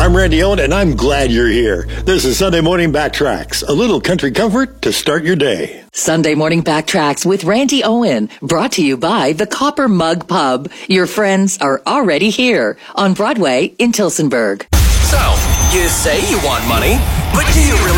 I'm Randy Owen, and I'm glad you're here. This is Sunday Morning Backtracks, a little country comfort to start your day. Sunday Morning Backtracks with Randy Owen, brought to you by the Copper Mug Pub. Your friends are already here on Broadway in Tillsonburg. So, you say you want money, but do you really